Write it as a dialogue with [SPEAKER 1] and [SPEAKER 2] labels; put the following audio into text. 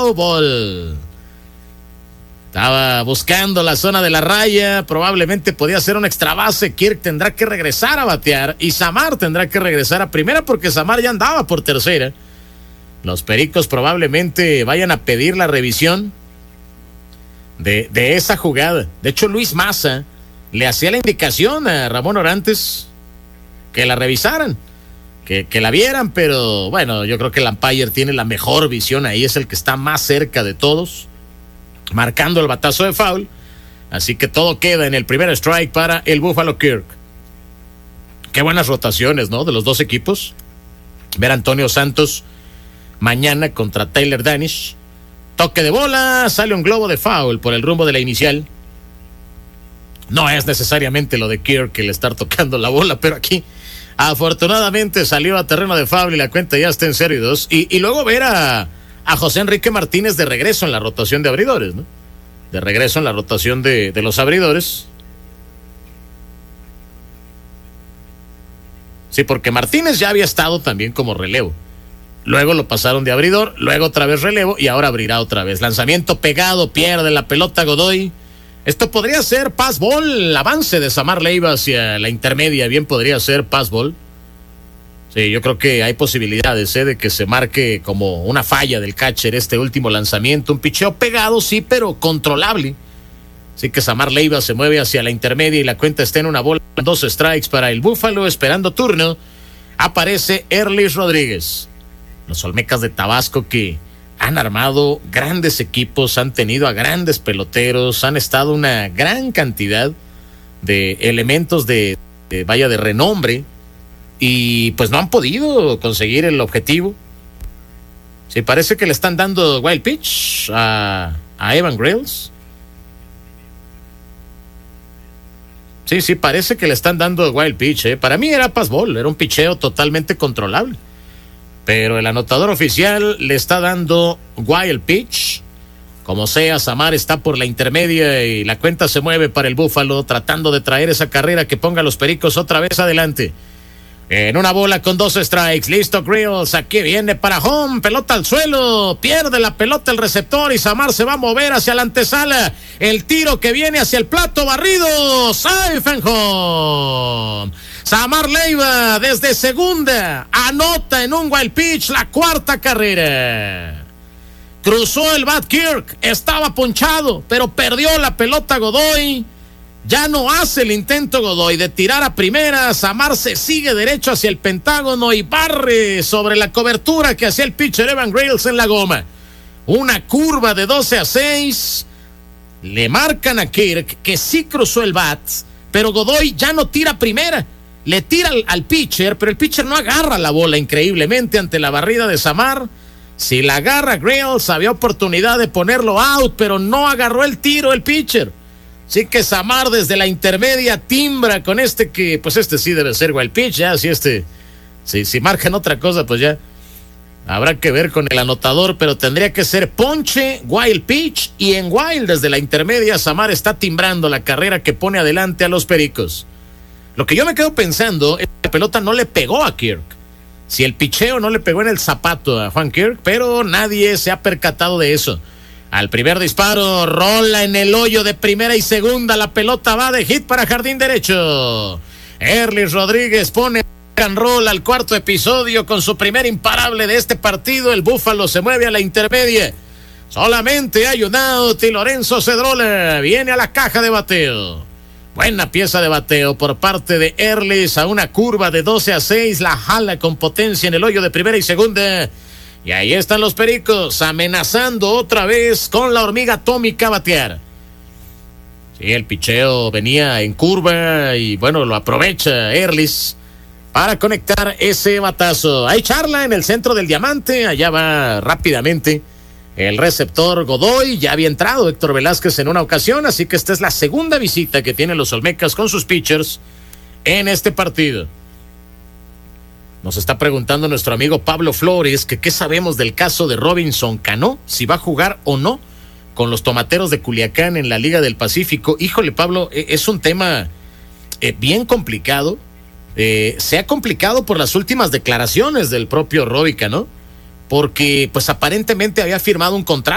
[SPEAKER 1] foul ball. Estaba buscando la zona de la raya, probablemente podía ser un extra base. Kirk tendrá que regresar a batear y Samar tendrá que regresar a primera porque Samar ya andaba por tercera. Los Pericos probablemente vayan a pedir la revisión de esa jugada. De hecho, Luis Maza le hacía la indicación a Ramón Orantes que la revisaran, que la vieran, pero bueno, yo creo que el umpire tiene la mejor visión ahí, es el que está más cerca de todos, marcando el batazo de foul. Así que todo queda en el primer strike para el Buffalo Kirk. Qué buenas rotaciones, ¿no? De los dos equipos. Ver a Antonio Santos mañana contra Tyler Danish. Toque de bola, sale un globo de foul por el rumbo de la inicial. No es necesariamente lo de Kirk el estar tocando la bola, pero aquí afortunadamente salió a terreno de foul y la cuenta ya está en 0-2. Y luego ver a José Enrique Martínez de regreso en la rotación de abridores, ¿no? De regreso en la rotación de los abridores. Sí, porque Martínez ya había estado también como relevo. Luego lo pasaron de abridor, luego otra vez relevo y ahora abrirá otra vez. Lanzamiento pegado, pierde la pelota Godoy. Esto podría ser pass ball, el avance de Samar Leiva hacia la intermedia, bien podría ser pass ball. Sí, yo creo que hay posibilidades de que se marque como una falla del catcher este último lanzamiento. Un picheo pegado, sí, pero controlable. Así que Samar Leiva se mueve hacia la intermedia y la cuenta está en una bola. 2 strikes para el Búfalo, esperando turno. Aparece Erlis Rodríguez. Los Olmecas de Tabasco que han armado grandes equipos, han tenido a grandes peloteros, han estado una gran cantidad de elementos de renombre y pues no han podido conseguir el objetivo. Sí, parece que le están dando wild pitch a Evan Grills. Sí, parece que le están dando wild pitch. Para mí era pass ball, era un picheo totalmente controlable. Pero el anotador oficial le está dando wild pitch. Como sea, Samar está por la intermedia y la cuenta se mueve para el Búfalo, tratando de traer esa carrera que ponga a los Pericos otra vez adelante. En una bola con 2 strikes, listo Grills, aquí viene para home, pelota al suelo, pierde la pelota el receptor y Samar se va a mover hacia la antesala. El tiro que viene hacia el plato barrido, safe and home. Samar Leiva desde segunda anota en un wild pitch la 4ª carrera. Cruzó el bat Kirk, estaba ponchado, pero perdió la pelota Godoy. Ya no hace el intento Godoy de tirar a primera. Samar se sigue derecho hacia el pentágono y barre sobre la cobertura que hacía el pitcher Evan Grills en la goma. Una curva de 12-6. Le marcan a Kirk que sí cruzó el bat, pero Godoy ya no tira primera. Le tira al pitcher, pero el pitcher no agarra la bola increíblemente ante la barrida de Samar. Si la agarra Grills, había oportunidad de ponerlo out, pero no agarró el tiro el pitcher. Así que Samar desde la intermedia timbra con que, pues sí debe ser wild pitch, ya, si marcan otra cosa, pues ya habrá que ver con el anotador, pero tendría que ser ponche, wild pitch, y en wild desde la intermedia Samar está timbrando la carrera que pone adelante a los Pericos. Lo que yo me quedo pensando es que la pelota no le pegó a Kirk. Si el picheo no le pegó en el zapato a Juan Kirk, pero nadie se ha percatado de eso. Al primer disparo, rola en el hoyo de primera y segunda, la pelota va de hit para jardín derecho. Erlis Rodríguez pone and roll al 4º episodio con su primer imparable de este partido. El Búfalo se mueve a la intermedia. Solamente hay un out y Lorenzo Cedrola viene a la caja de bateo. Buena pieza de bateo por parte de Erlis a una curva de 12-6, la jala con potencia en el hoyo de primera y segunda. Y ahí están los Pericos amenazando otra vez con la hormiga atómica a batear. Sí, el picheo venía en curva y bueno, lo aprovecha Erlis para conectar ese batazo. Hay charla en el centro del diamante, allá va rápidamente el receptor Godoy. Ya había entrado Héctor Velázquez en una ocasión, así que esta es la segunda visita que tienen los Olmecas con sus pitchers en este partido. Nos está preguntando nuestro amigo Pablo Flores que qué sabemos del caso de Robinson Cano, si va a jugar o no con los Tomateros de Culiacán en la Liga del Pacífico. Híjole, Pablo, es un tema bien complicado. Se ha complicado por las últimas declaraciones del propio Robbie Cano, porque pues aparentemente había firmado un contrato